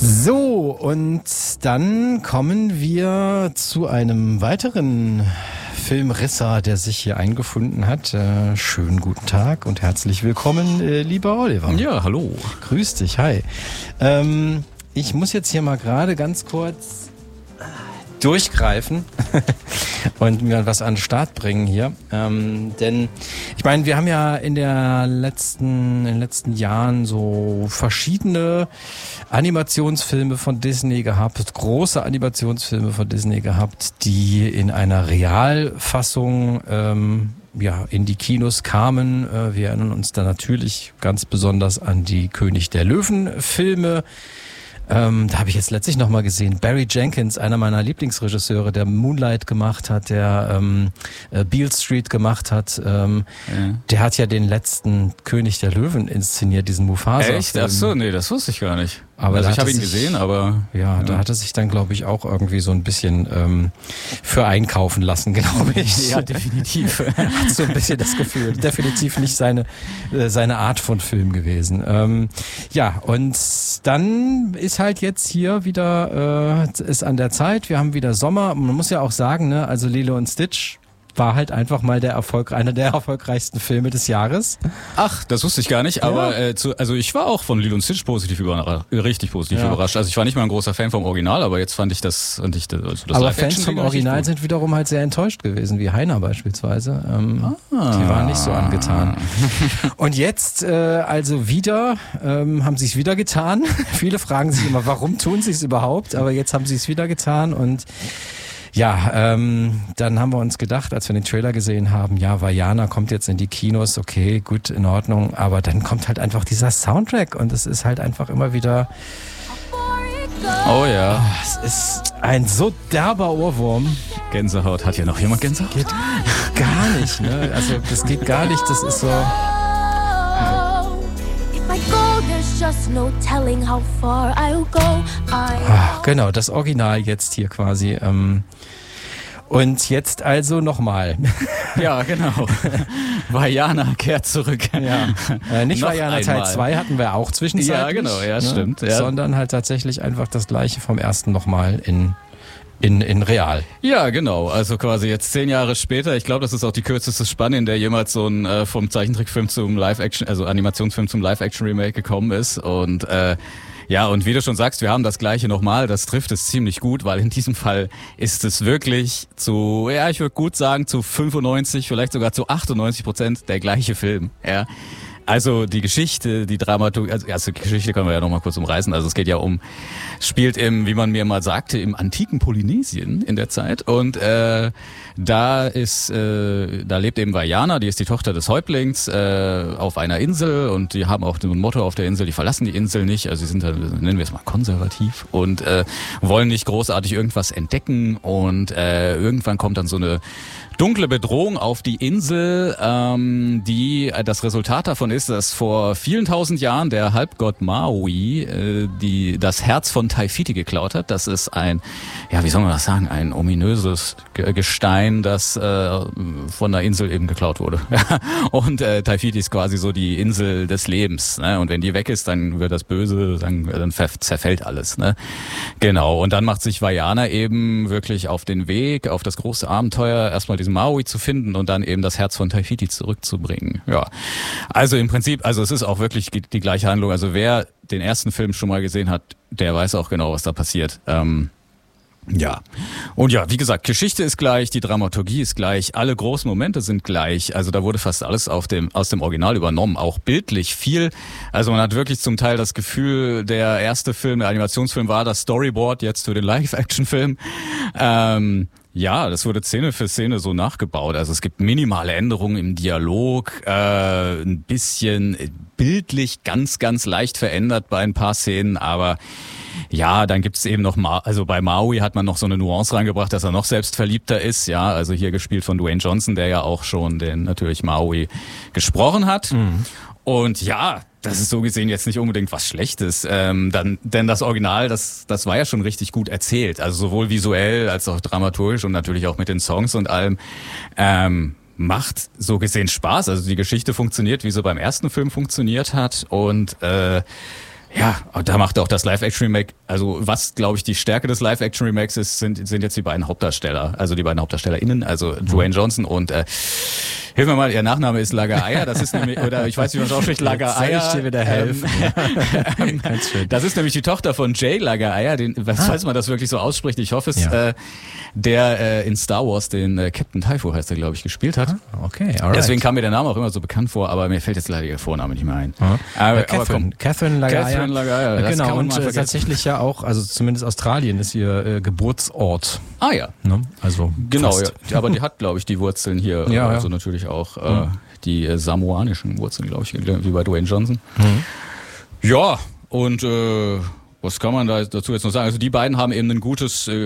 So, und dann kommen wir zu einem weiteren Filmrisser, der sich hier eingefunden hat. Schönen guten Tag und herzlich willkommen, lieber Oliver. Ja, hallo. Grüß dich, hi. Ich muss jetzt hier mal gerade ganz kurz durchgreifen und mir was an den Start bringen hier. Denn ich meine, wir haben ja in den letzten Jahren so verschiedene Animationsfilme von Disney gehabt, große Animationsfilme von Disney gehabt, die in einer Realfassung in die Kinos kamen. Wir erinnern uns da natürlich ganz besonders an die König der Löwen-Filme. Da habe ich jetzt letztlich nochmal gesehen, Barry Jenkins, einer meiner Lieblingsregisseure, der Moonlight gemacht hat, der Beale Street gemacht hat, der hat ja den letzten König der Löwen inszeniert, diesen Mufasa. Echt? Ach so, nee, das wusste ich gar nicht. Aber also ich habe ihn gesehen, aber... Ja, da hat er sich dann, glaube ich, auch irgendwie so ein bisschen für einkaufen lassen, glaube ich. Ja, definitiv. Hat so ein bisschen das Gefühl. Definitiv nicht seine Art von Film gewesen. Ja, und dann ist halt jetzt hier wieder, ist an der Zeit, wir haben wieder Sommer. Man muss ja auch sagen, ne, also Lilo und Stitch war halt einfach mal einer der erfolgreichsten Filme des Jahres. Ach, das wusste ich gar nicht, aber also ich war auch von Lilo und Stitch richtig positiv überrascht. Also ich war nicht mal ein großer Fan vom Original, aber jetzt fand ich das aber Fans vom Original sind wiederum halt sehr enttäuscht gewesen, wie Heiner beispielsweise. Die waren nicht so angetan. Und jetzt also wieder, haben sie es wieder getan. Viele fragen sich immer, warum tun sie es überhaupt? Aber jetzt haben sie es wieder getan und ja, dann haben wir uns gedacht, als wir den Trailer gesehen haben, ja, Vaiana kommt jetzt in die Kinos, okay, gut, in Ordnung, aber dann kommt halt einfach dieser Soundtrack und es ist halt einfach immer wieder... Oh ja. Es ist ein so derber Ohrwurm. Gänsehaut. Hat ja noch jemand Gänsehaut? Geht gar nicht, ne? Also das geht gar nicht, das ist so... Genau, das Original jetzt hier quasi. Und jetzt also nochmal. Ja, genau. Vaiana kehrt zurück. Ja. Nicht Vaiana Teil 2 hatten wir auch zwischenzeitlich. Ja, genau, ja, stimmt. Ja. Sondern halt tatsächlich einfach das gleiche vom ersten nochmal in real. Ja, genau. Also quasi jetzt 10 Jahre später. Ich glaube, das ist auch die kürzeste Spanne, in der jemals so ein vom Zeichentrickfilm zum Live-Action, also Animationsfilm zum Live-Action-Remake gekommen ist. Und ja, und wie du schon sagst, wir haben das Gleiche nochmal. Das trifft es ziemlich gut, weil in diesem Fall ist es wirklich zu, ja, ich würde gut sagen, zu 95, vielleicht sogar zu 98% der gleiche Film. Ja. Also die Geschichte, die Dramaturgie, also die Geschichte können wir ja noch mal kurz umreißen. Also es geht ja spielt im, wie man mir mal sagte, im antiken Polynesien in der Zeit. Und da lebt eben Vaiana, die ist die Tochter des Häuptlings auf einer Insel und die haben auch ein Motto auf der Insel, die verlassen die Insel nicht. Also sie sind da, nennen wir es mal konservativ und wollen nicht großartig irgendwas entdecken. Und irgendwann kommt dann so eine dunkle Bedrohung auf die Insel, die das Resultat davon ist, dass vor vielen tausend Jahren der Halbgott Maui das Herz von Taifiti geklaut hat. Das ist ein, ja, wie soll man das sagen, ein ominöses Gestein, das von der Insel eben geklaut wurde. Und Taifiti ist quasi so die Insel des Lebens, ne? Und wenn die weg ist, dann wird das böse, dann zerfällt alles, ne? Genau. Und dann macht sich Vaiana eben wirklich auf den Weg, auf das große Abenteuer, erstmal diesen Maui zu finden und dann eben das Herz von Taifiti zurückzubringen. Ja. Also im Prinzip, also es ist auch wirklich die gleiche Handlung. Also wer den ersten Film schon mal gesehen hat, der weiß auch genau, was da passiert. Ja. Und ja, wie gesagt, Geschichte ist gleich, die Dramaturgie ist gleich, alle großen Momente sind gleich. Also da wurde fast alles aus dem Original übernommen, auch bildlich viel. Also man hat wirklich zum Teil das Gefühl, der erste Film, der Animationsfilm war das Storyboard jetzt für den Live-Action-Film. Ja, das wurde Szene für Szene so nachgebaut. Also es gibt minimale Änderungen im Dialog, ein bisschen bildlich ganz, ganz leicht verändert bei ein paar Szenen, aber ja, dann gibt's eben noch also bei Maui hat man noch so eine Nuance reingebracht, dass er noch selbstverliebter ist, ja, also hier gespielt von Dwayne Johnson, der ja auch schon den natürlich Maui gesprochen hat. Mhm. Und ja, das ist so gesehen jetzt nicht unbedingt was Schlechtes, denn das Original, das war ja schon richtig gut erzählt, also sowohl visuell als auch dramaturgisch und natürlich auch mit den Songs und allem. Macht so gesehen Spaß, also die Geschichte funktioniert, wie sie beim ersten Film funktioniert hat und Ja, da macht auch das Live-Action-Remake, also was, glaube ich, die Stärke des Live-Action-Remakes ist, sind jetzt die beiden Hauptdarsteller, also die beiden HauptdarstellerInnen, also Dwayne Johnson und hilf mir mal, ihr Nachname ist Lager-Eier, das ist nämlich, oder ich weiß nicht, wie man es ausspricht, Lager-Eier. Soll ich dir wieder helfen? Ganz schön. Das ist nämlich die Tochter von Jay Lager-Eier, falls man das wirklich so ausspricht, ich hoffe es, der in Star Wars den Captain Typho, heißt er, glaube ich, gespielt hat. Okay, alright. Deswegen kam mir der Name auch immer so bekannt vor, aber mir fällt jetzt leider ihr Vorname nicht mehr ein. Aber Catherine Lager-Eier. Genau, und tatsächlich ja auch, also zumindest Australien ist ihr Geburtsort. Ah ja. Ne? Also genau, ja. Aber die hat, glaube ich, die Wurzeln hier, also natürlich auch die samoanischen Wurzeln, glaube ich, wie bei Dwayne Johnson. Ja, und was kann man da dazu jetzt noch sagen? Also die beiden haben eben ein gutes